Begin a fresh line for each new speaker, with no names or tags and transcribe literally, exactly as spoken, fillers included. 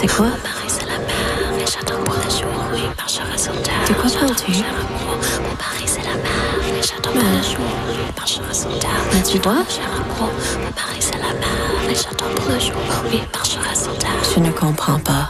C'est quoi?
Mon mari c'est la mer et j'attends pour le jour où il marchera sur terre.
De quoi parles-tu?
Mon mari c'est la mer et j'attends pour le jour où il marchera sur terre.
Mais tu vois?
Mon mari c'est la mer et j'attends pour le jour où il marchera sur terre.
Je ne comprends pas.